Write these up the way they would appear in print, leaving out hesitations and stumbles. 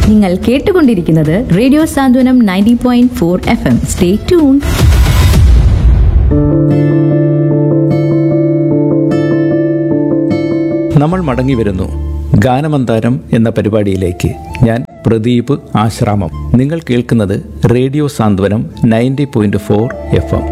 നിങ്ങൾ കേട്ടുകൊണ്ടിരിക്കുന്നത് റേഡിയോ സാന്ത്വനം 90.4 FM. Stay tune. നമ്മൾ മടങ്ങി വരുന്നു ഗാനമന്താരം എന്ന പരിപാടിയിലേക്ക്. ഞാൻ പ്രദീപ് ആശ്രാമം. നിങ്ങൾ കേൾക്കുന്നത് റേഡിയോ സാന്ത്വനം 90.4 FM.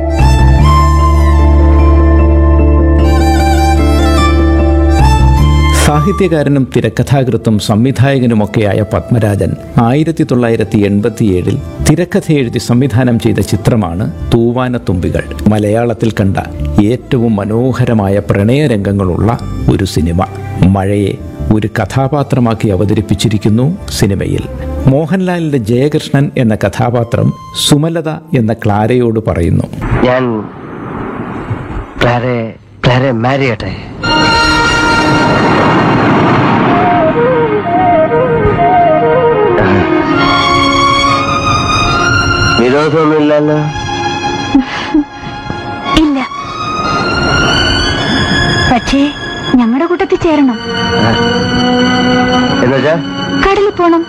സാഹിത്യകാരനും തിരക്കഥാകൃത്തും സംവിധായകനുമൊക്കെയായ പത്മരാജൻ 1987 തിരക്കഥ എഴുതി സംവിധാനം ചെയ്ത ചിത്രമാണ് തൂവാനത്തുമ്പികൾ. മലയാളത്തിൽ കണ്ട ഏറ്റവും മനോഹരമായ പ്രണയരംഗങ്ങളുള്ള ഒരു സിനിമ. മഴയെ ഒരു കഥാപാത്രമാക്കി അവതരിപ്പിച്ചിരിക്കുന്നു സിനിമയിൽ. മോഹൻലാലിന്റെ ജയകൃഷ്ണൻ എന്ന കഥാപാത്രം സുമലത എന്ന ക്ലാരയോട് പറയുന്നു, ഞാൻ ക്ലാരയെ മാരി ചെയ്യട്ടെ. വിരോധമൊന്നുമില്ലല്ലോ? ഇല്ല, പക്ഷേ ഞങ്ങളുടെ കൂട്ടത്തിൽ ചേരണം. എന്നുവെച്ചാ കടലിൽ പോണം.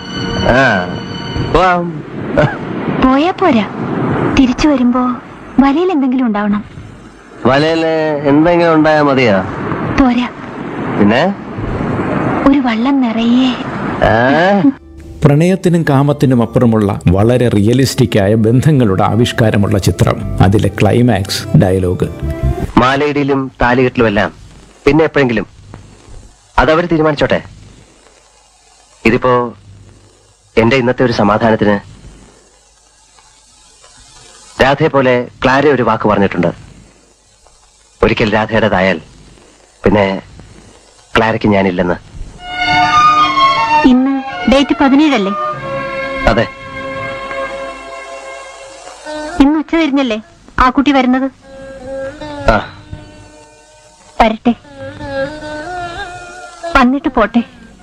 പോയാ പോരാ, തിരിച്ചു വരുമ്പോ വലയിൽ എന്തെങ്കിലും ഉണ്ടാവണം. വലയില് എന്തെങ്കിലും ഉണ്ടായാ മതിയോ? പോരാ, പിന്നെ ഒരു വള്ളം നിറയെ. പ്രണയത്തിനും കാമത്തിനും അപ്പുറമുള്ള വളരെ റിയലിസ്റ്റിക്കായ ബന്ധങ്ങളുടെ ആവിഷ്കാരമുള്ള ചിത്രം. അതിലെ ക്ലൈമാക്സ് ഡയലോഗ്, മാലയിടിയിലും താലികെട്ടിലും എല്ലാം പിന്നെ എപ്പോഴെങ്കിലും അതവര് തീരുമാനിച്ചോട്ടെ. ഇതിപ്പോ എന്റെ ഇന്നത്തെ ഒരു സമാധാനത്തിന് രാധയെ പോലെ ക്ലാര ഒരു വാക്ക് പറഞ്ഞിട്ടുണ്ട്. ഒരിക്കൽ രാധയുടേതായാൽ പിന്നെ ക്ലാരയ്ക്ക് ഞാനില്ലെന്ന്. ഇന്ന് ഡേറ്റ് 17 അല്ലേ? അതെ. ഇന്ന് ഉച്ച തിരിഞ്ഞല്ലേ ആ കുട്ടി വരുന്നത്? വരട്ടെ, വന്നിട്ട് പോട്ടെ.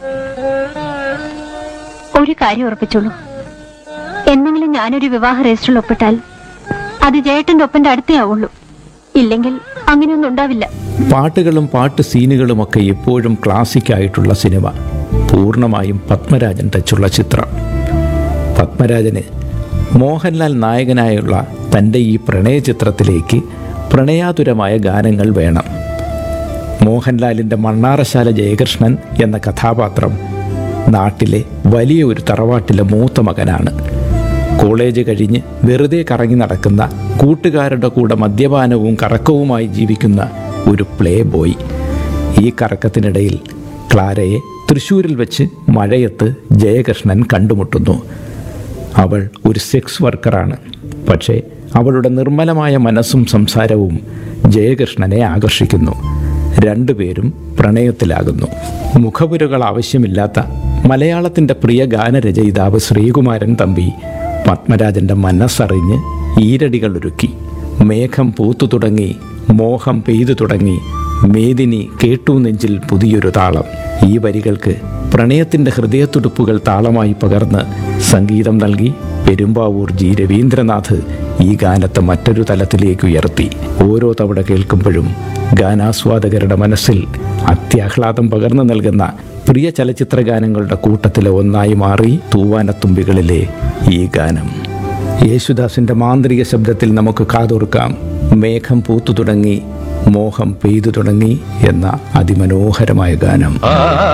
ഒരു കാര്യം ഉറപ്പിച്ചോളൂ, എന്നെങ്കിലും ഞാനൊരു വിവാഹ രജിസ്റ്ററിൽ ഒപ്പിട്ടാൽ അത് ജയേട്ടന്റെ ഒപ്പന്റെ അടുത്തേ ആവുള്ളൂ. ഇല്ലെങ്കിൽ അങ്ങനെയൊന്നും ഉണ്ടാവില്ല. പാട്ടുകളും പാട്ട് സീനുകളുമൊക്കെ എപ്പോഴും ക്ലാസിക് ആയിട്ടുള്ള സിനിമ. പൂർണ്ണമായും പത്മരാജൻ ടച്ചുള്ള ചിത്രം. പത്മരാജന് മോഹൻലാൽ നായകനായുള്ള തൻ്റെ ഈ പ്രണയ ചിത്രത്തിലേക്ക് പ്രണയാതുരമായ ഗാനങ്ങൾ വേണം. മോഹൻലാലിൻ്റെ മണ്ണാറശാല ജയകൃഷ്ണൻ എന്ന കഥാപാത്രം നാട്ടിലെ വലിയ ഒരു തറവാട്ടിലെ മൂത്ത മകനാണ്. കോളേജ് കഴിഞ്ഞ് വെറുതെ കറങ്ങി നടക്കുന്ന, കൂട്ടുകാരുടെ കൂടെ മദ്യപാനവും കറക്കവുമായി ജീവിക്കുന്ന ഒരു പ്ലേ ബോയ്. ഈ കറക്കത്തിനിടയിൽ ക്ലാരയെ തൃശ്ശൂരിൽ വെച്ച് മഴയത്ത് ജയകൃഷ്ണൻ കണ്ടുമുട്ടുന്നു. അവൾ ഒരു സെക്സ് വർക്കറാണ്. പക്ഷേ അവളുടെ നിർമ്മലമായ മനസ്സും സംസാരവും ജയകൃഷ്ണനെ ആകർഷിക്കുന്നു. രണ്ടുപേരും പ്രണയത്തിലാകുന്നു. മുഖപുരകൾ ആവശ്യമില്ലാത്ത മലയാളത്തിൻ്റെ പ്രിയ ഗാനരചയിതാവ് ശ്രീകുമാരൻ തമ്പി പത്മരാജൻ്റെ മനസ്സറിഞ്ഞ് ഈരടികൾ ഒരുക്കി. മേഘം പൂത്തു തുടങ്ങി, മോഹം പെയ്തു തുടങ്ങി, മേദിനി കേട്ടു നെഞ്ചിൽ പുതിയൊരു താളം. ഈ വരികൾക്ക് പ്രണയത്തിൻ്റെ ഹൃദയത്തുടുപ്പുകൾ താളമായി പകർന്ന് സംഗീതം നൽകി പെരുമ്പാവൂർ ജി രവീന്ദ്രനാഥ് ഈ ഗാനത്തെ മറ്റൊരു തലത്തിലേക്ക് ഉയർത്തി. ഓരോ തവണ കേൾക്കുമ്പോഴും ഗാനാസ്വാദകരുടെ മനസ്സിൽ അത്യാഹ്ലാദം പകർന്നു നൽകുന്ന പ്രിയ ചലച്ചിത്ര ഗാനങ്ങളുടെ കൂട്ടത്തിലെ ഒന്നായി മാറി തൂവാനത്തുമ്പികളിലെ ഈ ഗാനം. യേശുദാസിൻ്റെ മാന്ത്രിക ശബ്ദത്തിൽ നമുക്ക് കാതോർക്കാം. മേഘം പൂത്തു തുടങ്ങി, മോഹം പെയ്തു തുടങ്ങി എന്ന അതിമനോഹരമായ ഗാനം.